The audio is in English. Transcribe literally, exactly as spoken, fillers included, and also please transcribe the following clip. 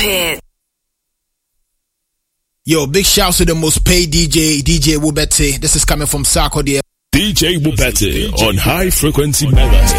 hit. Yo, big shouts to the most paid D J, D J Wubete. This is coming from Sarkodie. D J Wubete on High Frequency Mega.